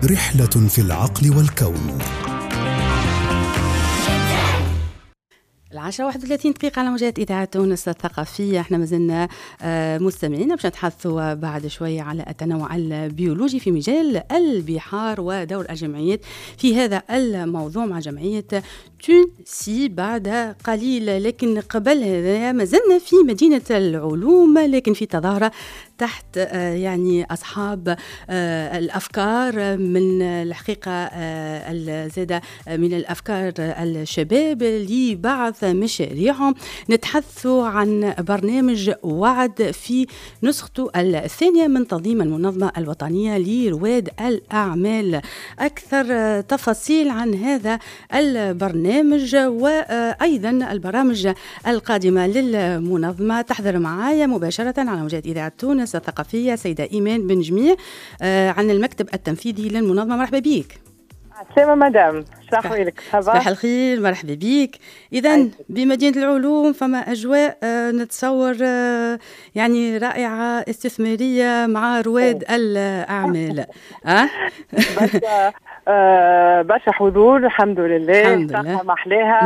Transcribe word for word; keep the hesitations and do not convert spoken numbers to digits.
رحلة في العقل والكون. العشرة واحد وثلاثين دقيقة على موجات إذاعة تونس الثقافية. احنا مازلنا مستمعين باش نتحدثوا بعد شوية على التنوع البيولوجي في مجال البحار ودور الجمعيات في هذا الموضوع مع جمعية تونسي بعد قليل. لكن قبل هذا مازلنا في مدينة العلوم، لكن في تظاهرة تحت يعني أصحاب الأفكار من الحقيقة الزادة من الأفكار الشباب لبعض مشاريعهم. نتحدثوا عن برنامج وعد في نسخته الثانية من تنظيم المنظمة الوطنية لرواد الأعمال. أكثر تفاصيل عن هذا البرنامج وأيضا البرامج القادمة للمنظمة تحضر معايا مباشرة على موجات إذاعة تونس الثقافية سيدة إيمان بن جميع عن المكتب التنفيذي للمنظمة. مرحبا بيك. سلامة مدام، صباح لك. صباح الخير، مرحبا بيك. إذن بمدينة العلوم فما أجواء آه نتصور آه يعني رائعة استثمارية مع رواد الأعمال. أه؟ بس آه برشا حضور الحمد لله. الحمد لله. محلاها